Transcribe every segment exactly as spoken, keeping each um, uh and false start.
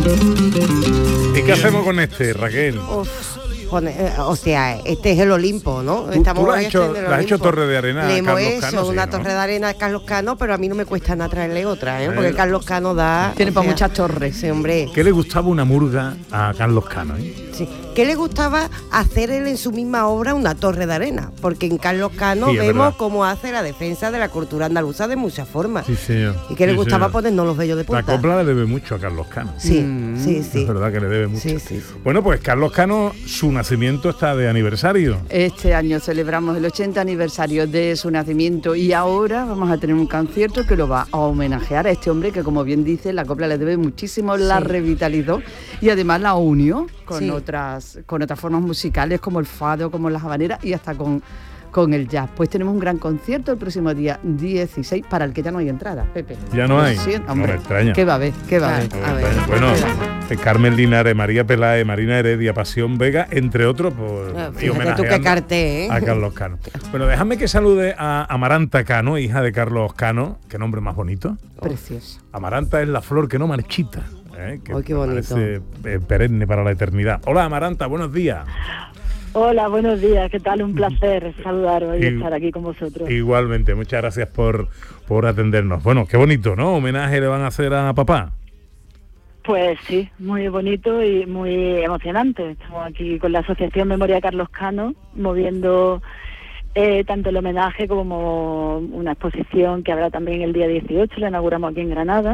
¿Y qué hacemos con este, Raquel? Uf, con, eh, o sea, este es el Olimpo, ¿no? ¿Tú, tú lo has hecho, lo has hecho Torre de Arena Le a hemos Carlos hecho Cano? una Sí, ¿no? Torre de Arena a Carlos Cano, pero a mí no me cuesta nada traerle otra, ¿eh? Eh. Porque Carlos Cano da... Tiene o para sea, muchas torres. Sí, hombre. ¿Qué le gustaba una murga a Carlos Cano? ¿eh? Sí. ¿Qué le gustaba hacer él en su misma obra una Torre de Arena? Porque en Carlos Cano Sí, es vemos verdad. cómo hace la defensa de la cultura andaluza de muchas formas. Sí, señor. Y que le Sí, gustaba señor. ponernos los vellos de punta. La copla le debe mucho a Carlos Cano. Sí, Mm. sí, sí. Es verdad que le debe mucho. Sí, sí, sí. Bueno, pues Carlos Cano, su nacimiento está de aniversario. Este año celebramos el ochenta aniversario de su nacimiento y ahora vamos a tener un concierto que lo va a homenajear a este hombre que, como bien dice, la copla le debe muchísimo, la Sí. revitalizó y además la unió con Sí. otras con otras formas musicales como el fado, como las habaneras y hasta con, con el jazz. Pues tenemos un gran concierto el próximo día dieciséis para el que ya no hay entrada, Pepe. Ya no Lo hay. siento, No hombre, me extraña. ¿qué va a haber? ¿Qué va a haber? Claro. No me A ver, extraña. Bueno, espera. eh, Carmen Linares, María Peláez, Marina Heredia, Pasión Vega, entre otros, pues, Ah, y fíjate tú homenajeando qué carté, ¿eh? a Carlos Cano. Bueno, déjame que salude a Amaranta Cano, hija de Carlos Cano. Qué nombre más bonito. Precioso. Amaranta es la flor que no marchita, ¿eh? Que Ay, qué bonito. parece eh, perenne para la eternidad. Hola, Amaranta, buenos días. Hola, buenos días, ¿qué tal? Un placer saludaros y Y- estar aquí con vosotros. Igualmente, muchas gracias por, por atendernos. Bueno, qué bonito, ¿no? Homenaje le van a hacer a papá. Pues sí, muy bonito y muy emocionante. Estamos aquí con la Asociación Memoria Carlos Cano, moviendo eh, tanto el homenaje como una exposición que habrá también el día dieciocho, la inauguramos aquí en Granada.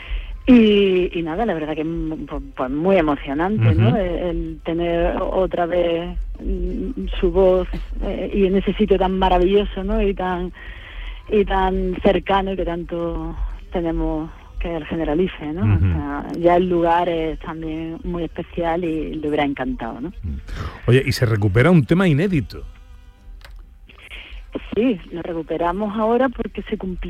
Y, y nada, la verdad que mm, pues, pues muy emocionante, ¿no? Ujú. El, el tener otra vez mm, su voz eh, y en ese sitio tan maravilloso, ¿no? Y tan y tan cercano y que tanto tenemos que el Generalife, ¿no? Ujú. O sea, ya el lugar es también muy especial y le hubiera encantado, ¿no? Oye, y se recupera un tema inédito. Sí, lo recuperamos ahora porque se cumplió